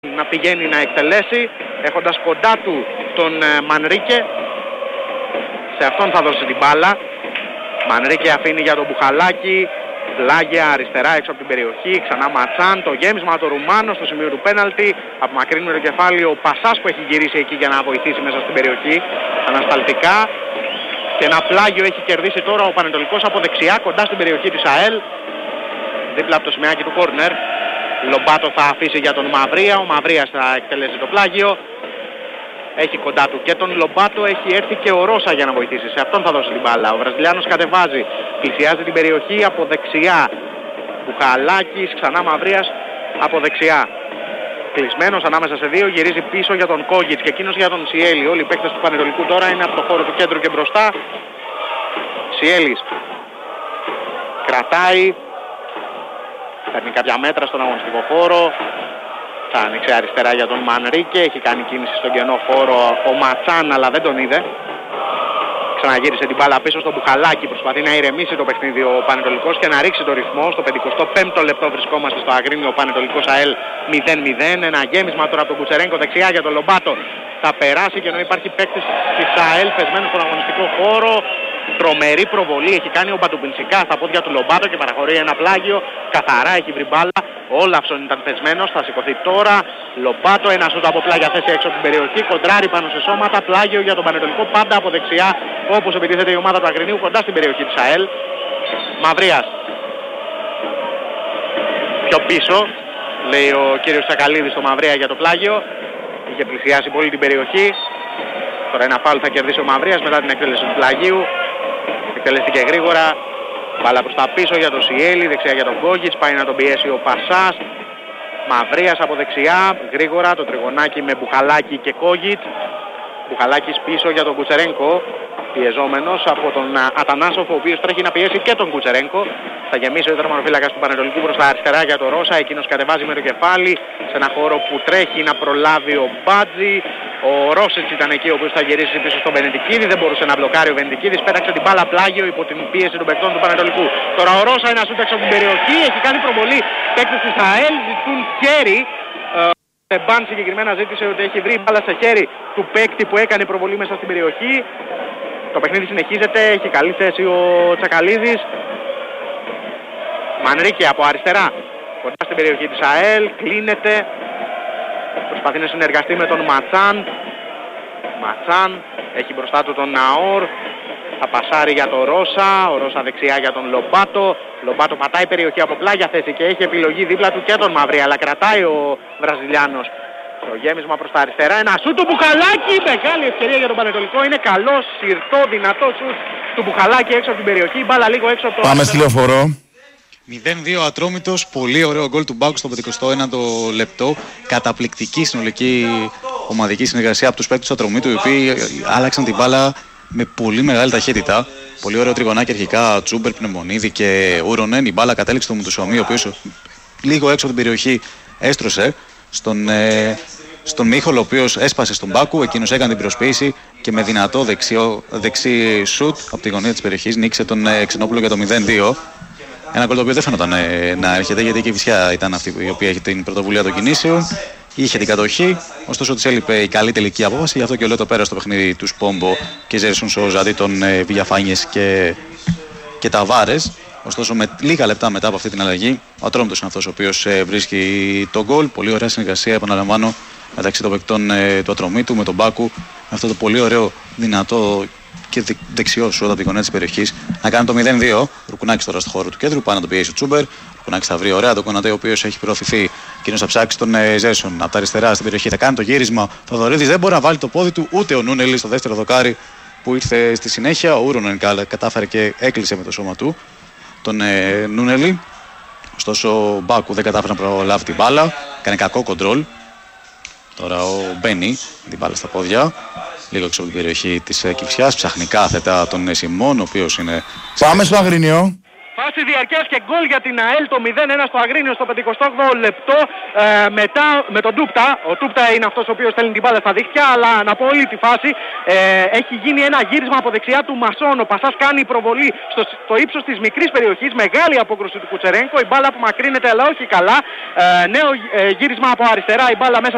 να πηγαίνει να εκτελέσει, έχοντας κοντά του τον Μανρίκε. Σε αυτόν θα δώσει την μπάλα. Μανρίκε αφήνει για τον Μπουχαλάκη. Πλάγια αριστερά έξω από την περιοχή. Ξανά Ματσάν. Το γέμισμα του Ρουμάνο στο σημείο του πέναλτι. Απομακρύνει το κεφάλι ο Πασάς που έχει γυρίσει εκεί για να βοηθήσει μέσα στην περιοχή. Ανασταλτικά. Και ένα πλάγιο έχει κερδίσει τώρα ο Πανετολικός από δεξιά κοντά στην περιοχή της ΑΕΛ. Δίπλα από το σημαίακι του κόρνερ. Λομπάτο θα αφήσει για τον Μαυρία. Ο Μαυρίας θα εκτελέσει το πλάγιο. Έχει κοντά του και τον Λομπάτο. Έχει έρθει και ο Ρώσα για να βοηθήσει. Σε αυτόν θα δώσει την μπάλα. Ο Βραζιλιάνος κατεβάζει. Πλησιάζει την περιοχή από δεξιά. Μπουχαλάκης, ξανά Μαυρίας από δεξιά. Κλεισμένος ανάμεσα σε δύο. Γυρίζει πίσω για τον Κόγιτς και εκείνος για τον Σιέλη. Όλοι οι παίκτες του Πανετολικού τώρα είναι από το χώρο του κέντρου και μπροστά. Σιέλης κρατάει. Παίρνει κάποια μέτρα στον αγωνιστικό χώρο. Θα άνοιξε αριστερά για τον Μανρίκε. Έχει κάνει κίνηση στον κενό χώρο ο Ματσάν, αλλά δεν τον είδε. Ξαναγύρισε την μπάλα πίσω στον Μπουχαλάκη. Προσπαθεί να ηρεμήσει το παιχνίδι ο Πανετολικός και να ρίξει το ρυθμό. Στο 55ο λεπτό βρισκόμαστε στο Αγρίνιο. Ο Πανετολικός ΑΕΛ 0-0. Ένα γέμισμα τώρα από τον Κουτσερένκο δεξιά για τον Λομπάτο. Θα περάσει και ενώ υπάρχει παίκτης της ΑΕΛ πεσμένος στον αγωνιστικό χώρο. Τρομερή προβολή έχει κάνει ο Μπαντουμπινσικά στα πόδια του Λομπάτο και παραχωρεί ένα πλάγιο. Καθαρά έχει βρει μπάλα. Ο Όλαυσον ήταν πεσμένος, θα σηκωθεί τώρα. Λομπάτο, ένα σούτ από πλάγια θέση έξω από την περιοχή. Κοντράρει πάνω σε σώματα. Πλάγιο για τον Πανετολικό πάντα από δεξιά. Όπως επιτίθεται η ομάδα του Αγρινίου κοντά στην περιοχή της ΑΕΛ. Μαυρίας. Πιο πίσω, λέει ο κύριος Τσακαλίδης στο Μαυρία για το πλάγιο. Είχε πλησιάσει πολύ την περιοχή. Τώρα ένα φάουλ θα κερδίσει ο Μαυρίας μετά την εκτέλεση του πλαγίου. Εκτελέστηκε γρήγορα. Μπάλα προς τα πίσω για τον Σιέλη, δεξιά για τον Γκόγιτς. Πάει να τον πιέσει ο Πασάς. Μαυρίας από δεξιά. Γρήγορα το τριγωνάκι με Μπουχαλάκη και Κόγιτς. Μπουχαλάκης πίσω για τον Κουτσερένκο. Πιεζόμενος από τον Ατανάσοφ, ο οποίος τρέχει να πιέσει και τον Κουτσερένκο. Θα γεμίσει ο τερματοφύλακας του Πανετολικού προς τα αριστερά για τον Ρώσα. Εκείνος κατεβάζει με το κεφάλι σε ένα χώρο που τρέχει να προλάβει ο Μπάτζη. Ο Ρώσιτς ήταν εκεί ο οποίος θα γυρίσει πίσω στον Βενετικίδη. Δεν μπορούσε να μπλοκάρει ο Βενετικίδης. Πέταξε την μπάλα πλάγιο υπό την πίεση των παικτών του Πανετολικού. Τώρα ο Ρώσα ένα σούτ έξω από την περιοχή. Έχει κάνει προβολή. Παίκτες της ΑΕΛ ζητούν χέρι. Μπαν συγκεκριμένα ζήτησε ότι έχει βρει μπάλα σε χέρι του παίκτη που έκανε προβολή μέσα στην περιοχή. Το παιχνίδι συνεχίζεται. Έχει καλή θέση ο Τσακαλίδης. Μανρίκε από αριστερά. Κοντά στην περιοχή της ΑΕΛ. Κλείνεται. Προσπαθεί να συνεργαστεί με τον Ματσάν. Ματσάν έχει μπροστά του τον Ναόρ. Θα πασάρει για τον Ρώσα. Ο Ρώσα δεξιά για τον Λομπάτο. Λομπάτο πατάει περιοχή από πλάγια θέση και έχει επιλογή δίπλα του και τον Μαυρία. Αλλά κρατάει ο Βραζιλιάνος. Το γέμισμα προς τα αριστερά. Ένα σούτ του Μπουχαλάκη. Μεγάλη ευκαιρία για τον Πανετολικό. Είναι καλό, σιρτό, δυνατό σούτ του Μπουχαλάκη έξω από την περιοχή. Μπάλα λίγο έξω από το. Πάμε στη Λεωφορώ. 0-2 Ατρόμητος, πολύ ωραίο γκολ του Μπάκου στο 51ο λεπτό. Καταπληκτική συνολική ομαδική συνεργασία από τους παίκτες του Ατρομήτου, οι οποίοι άλλαξαν την μπάλα με πολύ μεγάλη ταχύτητα. Πολύ ωραίο τριγωνάκι αρχικά, Τσούμπερ, Πνευμονίδη και Ούρονεν. Η μπάλα κατέληξε στο Μουτουσομί, ο οποίος λίγο έξω από την περιοχή έστρωσε στον Μίχολ, ο οποίος έσπασε στον Μπάκου. Εκείνος έκανε την προσποίηση και με δυνατό δεξί σουτ από τη γωνία της περιοχής νίκησε τον Ξενόπουλο για το 0-2. Ένα γκολ το οποίο δεν φαίνονταν να έρχεται, γιατί και η Βυσιά ήταν αυτή η οποία έχει την πρωτοβουλία των κινήσεων. Είχε την κατοχή, ωστόσο της έλειπε η καλή τελική απόφαση. Γι' αυτό και ο Λέτο πέρασε το παιχνίδι του Σπόμπο και Ζέρισον Σόζα αντί των Βηγιαφάνιες και Ταβάρες. Ωστόσο, με λίγα λεπτά μετά από αυτή την αλλαγή, ο Ατρόμητος είναι αυτός ο οποίος βρίσκει τον γκολ. Πολύ ωραία συνεργασία, επαναλαμβάνω, μεταξύ των παικτών του Ατρομήτου με τον Μπάκου. Με αυτό το πολύ ωραίο, δυνατό και δεξιό σου από τη γωνία της περιοχής να κάνει το 0-2. Ρουκουνάκης τώρα στο χώρο του κέντρου, πάει να τον πιέσει ο Τσούμπερ. Ρουκουνάκης θα βρει ωραία τον Κονατέ, ο οποίος έχει προωθηθεί. Εκείνος θα ψάξει τον Ζέρσον από τα αριστερά στην περιοχή. Θα κάνει το γύρισμα. Ο Θοδωρίδης δεν μπορεί να βάλει το πόδι του, ούτε ο Νούνελη στο δεύτερο δοκάρι που ήρθε στη συνέχεια. Ο Ούρονεν κατάφερε και έκλεισε με το σώμα του τον Νούνελη. Ωστόσο ο Μπάκου δεν κατάφερε να προλάβει την μπάλα. Κάνει κακό κοντρόλ. Τώρα ο Μπένι την μπάλα στα πόδια. Λίγο έξω από την περιοχή της Κυψιάς. Ψάχνει κάθετα τον Σιμών, ο οποίος είναι. Πάμε στο Αγρίνιο. Φάση διαρκείας και γκολ για την ΑΕΛ, το 0-1 στο Αγρίνιο στο 58ο λεπτό. Μετά με τον Τούπτα. Ο Τούπτα είναι αυτός ο οποίος στέλνει την μπάλα στα δίχτυα, αλλά να πω όλη τη φάση. Έχει γίνει ένα γύρισμα από δεξιά του Μασόν. Ο Πασάς κάνει προβολή στο ύψος της μικρής περιοχής. Μεγάλη απόκρουση του Κουτσερένκο. Η μπάλα που μακρύνεται, αλλά όχι καλά. Νέο γύρισμα από αριστερά. Η μπάλα μέσα